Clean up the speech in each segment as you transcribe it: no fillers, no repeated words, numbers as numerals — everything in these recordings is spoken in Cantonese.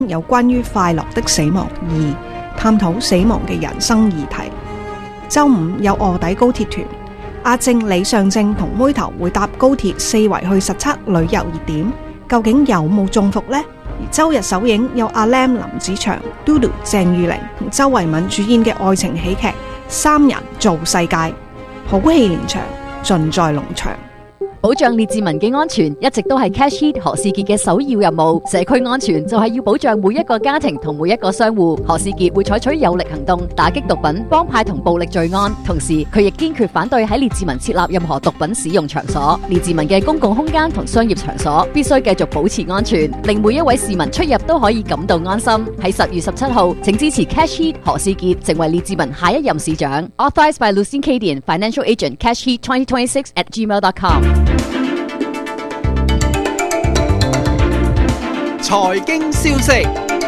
有關於快樂的死亡2，探討死亡嘅人生議題。周五有臥底高鐵團，阿正、李尚正同妹頭會搭高鐵四圍去實測旅遊熱點，究竟有冇中伏呢？而周日首映有阿 Lam 林子祥、Dodo 鄭裕玲同周慧敏主演嘅愛情喜劇《三人造世界》，好戲連場，盡在農場。 保障列治文嘅安全一直都係 Cash Heat 何士傑嘅首要任務。社區安全就係要保障每一個家庭同每一個商戶。何士傑會採取有力行動，打擊毒品、幫派同暴力罪案。同時，佢亦堅決反對喺列治文設立任何毒品使用場所。列治文嘅公共空間同商業場所必須繼續保持安全，令每一位市民出入都可以感到安心。喺10月17號，請支持 Cash Heat 何士傑成為列治文下一任市長。Authorized by Lucien Cadian, Financial Agent, Cash Heat 2026@gmail.com。 財經消息，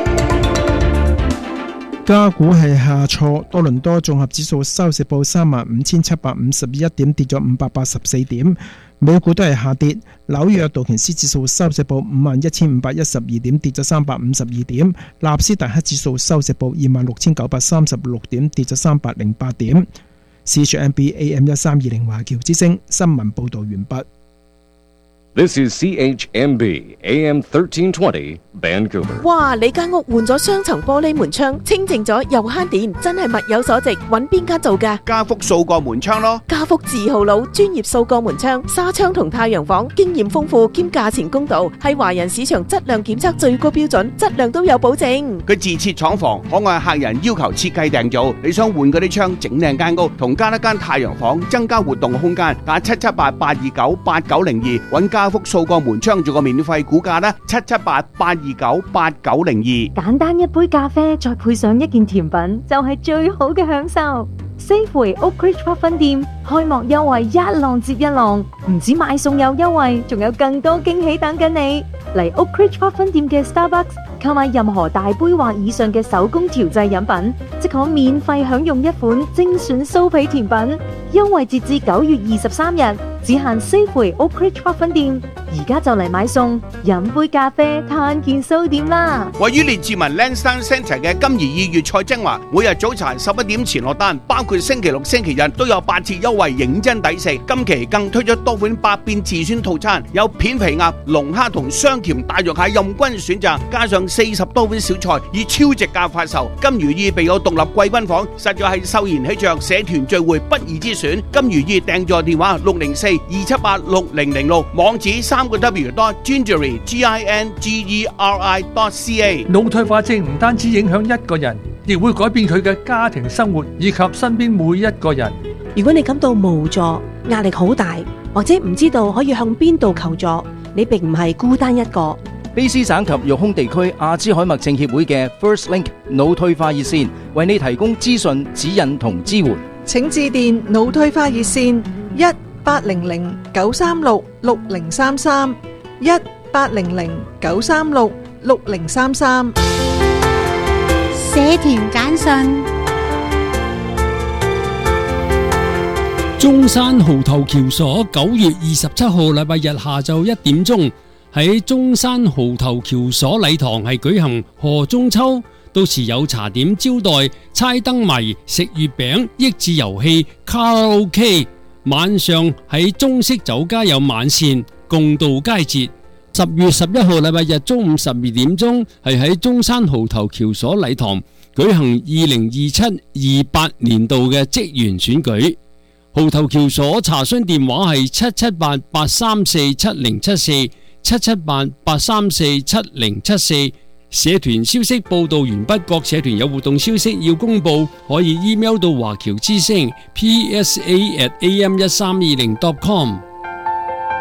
加股係下挫，多倫多綜合指數收市報35,751點，跌咗584點。美股都係下跌，紐約道瓊斯指數收市報51,512點，跌咗352點。納斯達克指數收市報26,936點，跌咗308點。市場 AM1320 華僑之聲新聞報道完畢。 This is CHMB AM 1320 Vancouver。 哇！你間屋換咗雙層玻璃門窗，清淨咗又慳電，真係物有所值。揾邊間做㗎？ 加福數個門窗咯。 加福字號佬，專業數個門窗、紗窗同太陽房，經驗豐富兼價錢公道，係華人市場質量檢測最高標準，質量都有保證。 佢自設廠房，可按客人要求設計訂造。你想換嗰啲窗，整靚間屋，同加一間太陽房，增加活動空間，打778-829-8902，揾加福數個門窗做個免費估價啦，778-829-8902。 簡單一杯咖啡，再配上一件甜品，就係最好嘅享受。Safeway Oakridge Park 分店開幕優惠一浪接一浪，唔止買餸有優惠，仲有更多驚喜等緊你。嚟 Oakridge Park 分店嘅 Starbucks 購買任何大杯或以上嘅手工調製飲品，即可免費享用一款精選酥皮甜品。優惠截至9月23日，只限 Safeway Oakridge Park 分店。而家就嚟買餸，飲杯咖啡，嘆件酥點啦！ 位於列治文 Lansdowne Centre 嘅金怡2月菜精華，每日早餐11點前落單，包括星期六、星期日都有8折優惠，認真抵食。今期更推出多款百變自選套餐，有片皮鴨、龍蝦同雙甜大肉蟹任君選擇，加上40多款小菜，以超值價發售。金如意備有獨立貴賓房，實在係秀賢喜鵲社團聚會不二之選。金如意訂座電話604-278-6006，網址3w.gingery.ca。 腦退化症唔單止影響一個人，亦會改變佢嘅家庭生活以及身邊每一個人。 如果你感到無助、壓力好大，或者唔知道可以向邊度求助，你並唔係孤單一個。 卑詩省及育空地區阿茲海默症協會嘅 First Link 腦退化熱線為你提供資訊、指引同支援。 請致電腦退化熱線1800-936-6033 1800-936-6033。 社團簡訊： 中山蠔頭橋所9月27號禮拜日下晝1點鐘喺中山蠔頭橋所禮堂係舉行賀中秋，到時有茶點招待、猜燈謎、食月餅、益智遊戲、卡拉 OK。晚上喺中式酒家有晚膳，共度佳節。10月11號禮拜日中午12點鐘係喺中山蠔頭橋所禮堂舉行2027-28年度嘅職員選舉。蠔頭橋所查詢電話係778-834-7074 778-834-7074。社團消息報道完畢，各社團有活動消息要公佈，可以 email 到華僑之聲 psa@am1320.com。